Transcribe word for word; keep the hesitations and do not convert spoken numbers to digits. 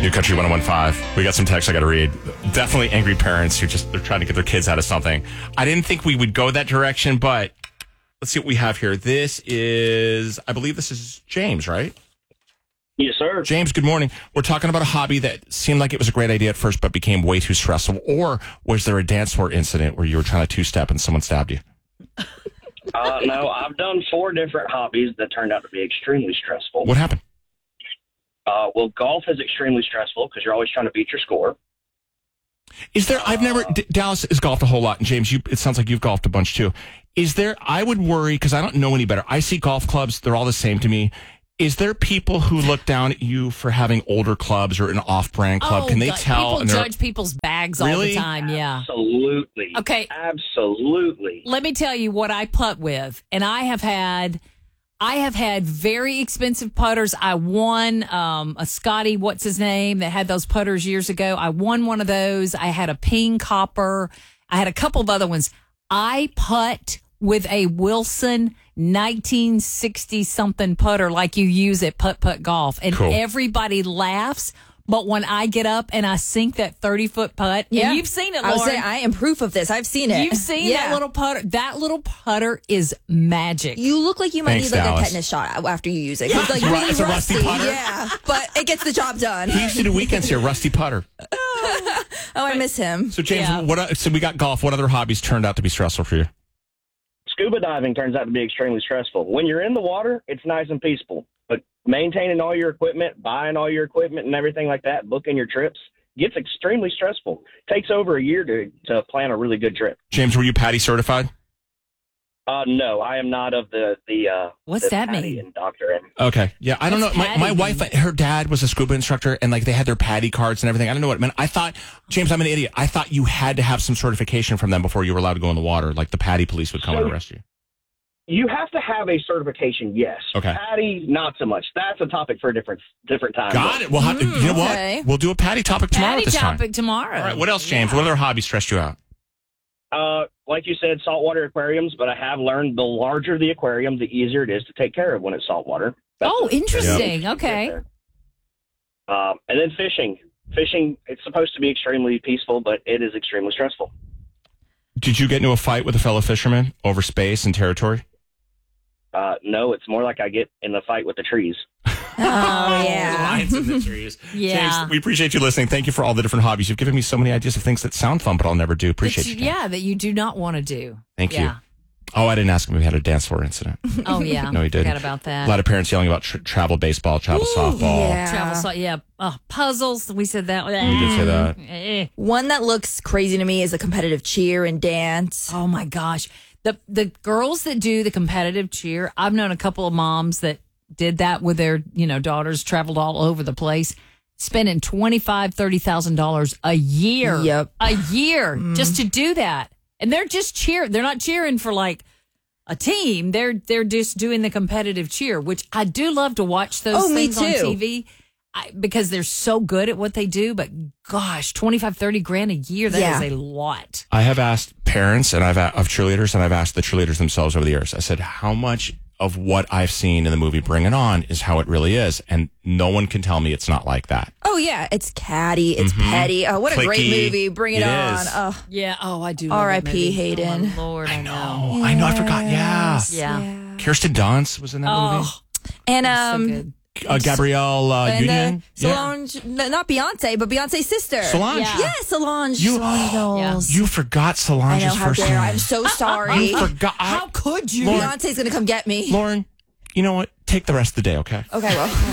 New Country one oh one point five. We got some text I got to read. Definitely angry parents who just, they're trying to get their kids out of something. I didn't think we would go that direction, but let's see what we have here. This is, I believe this is James, right? Yes, sir. James, good morning. We're talking about a hobby that seemed like it was a great idea at first, but became way too stressful. Or was there a dance floor incident where you were trying to two-step and someone stabbed you? Uh, no, I've done four different hobbies that turned out to be extremely stressful. What happened? Uh, well, golf is extremely stressful because you're always trying to beat your score. Is there, I've never, D- Dallas has golfed a whole lot. And James, you, it sounds like you've golfed a bunch too. Is there, I would worry, because I don't know any better. I see golf clubs, they're all the same to me. Is there people who look down at you for having older clubs or an off-brand club? Oh, Can they God. tell? People and they're- judge people's bags all Really? the time, yeah. Absolutely. Okay. Absolutely. Let me tell you what I putt with. And I have had I have had very expensive putters. I won um, a Scotty, what's his name, that had those putters years ago. I won one of those. I had a Ping Copper. I had a couple of other ones. I putt with a Wilson nineteen sixty something putter like you use at Putt Putt Golf. And Cool. everybody laughs. But when I get up and I sink that thirty foot putt, Yeah. and you've seen it, I Lauren. was saying, I am proof of this. I've seen it. You've seen Yeah. that little putter. That little putter is magic. You look like you might Thanks, need like Dallas. a tetanus shot after you use it. 'Cause, like, It's a ru- really it's a rusty putter? Yeah, but it gets the job done. He used to do weekends here, Rusty Putter. Oh, I miss him. So James, Yeah. what? o- So we got golf. What other hobbies turned out to be stressful for you? Scuba diving turns out to be extremely stressful. When you're in the water, it's nice and peaceful. But maintaining all your equipment, buying all your equipment and everything like that, booking your trips, gets extremely stressful. Takes over a year to, to plan a really good trip. James, were you Patty certified? Uh, no, I am not of the, the uh, What's the that Patty mean? and doctor. Okay. Yeah, I don't What's know. My, Patty my mean? wife, her dad was a scuba instructor, and like they had their Patty cards and everything. I don't know what it meant. I thought, James, I'm an idiot. I thought you had to have some certification from them before you were allowed to go in the water. Like the Patty police would come and So- arrest you. You have to have a certification, yes. Okay. Patty, not so much. That's a topic for a different different time. Got it. Well, how, you know okay. what? We'll do a Patty topic tomorrow Patty this topic time. tomorrow. All right. What else, James? What other hobbies stressed you out? Uh, like you said, saltwater aquariums, but I have learned the larger the aquarium, the easier it is to take care of when it's saltwater. That's Oh, the- interesting. that's the- Okay. Um, and then fishing. Fishing, it's supposed to be extremely peaceful, but it is extremely stressful. Did you get into a fight with a fellow fisherman over space and territory? Uh, no, it's more like I get in the fight with the trees. Oh, yeah. Lions in the trees. Yeah. James, we appreciate you listening. Thank you for all the different hobbies. You've given me so many ideas of things that sound fun, but I'll never do. Appreciate That you. you- yeah, that you do not want to do. Thank yeah. you. Oh, I didn't ask him if he had a dance floor incident. Oh, yeah. No, he didn't. Forgot about that. A lot of parents yelling about tr- travel baseball, travel softball. Yeah. Travel, so, yeah. Oh, puzzles. We said that. You did say that. Eh. One that looks crazy to me is a competitive cheer and dance. Oh my gosh. The the girls that do the competitive cheer, I've known a couple of moms that did that with their, you know, daughters, traveled all over the place, spending twenty-five thousand dollars, thirty thousand dollars a year. Yep. A year just to do that. And they're just cheering. They're not cheering for like a team. They're they're just doing the competitive cheer, which I do love to watch those Oh, me things on too. T V. I, because they're so good at what they do, but gosh, twenty-five, thirty grand a year, that Yeah. is a lot. I have asked parents and I've a- of cheerleaders and I've asked the cheerleaders themselves over the years. I said, how much of what I've seen in the movie Bring It On is how it really is? And no one can tell me it's not like that. Oh, yeah. It's catty. It's petty. Oh, what a great Clicky. movie. Bring it, It on. is. Oh, Yeah. Oh, I do. love R I that P movie. Hayden. Oh, my Lord, I know. Oh, I know. I forgot. Yeah. Yeah. Kirsten Dunst was in that movie. Oh, and so um, good. Uh, Gabrielle uh, and Union. uh, Solange, no, not Beyonce, but Beyonce's sister. Solange. Yeah. Yeah, Solange. You- Solange Knowles. You forgot I know, Solange's how first dare name. I? I'm so sorry. You forgot. I- How could you? Lauren- Beyonce's gonna come get me. Lauren, you know what? Take the rest of the day, okay? Okay, well.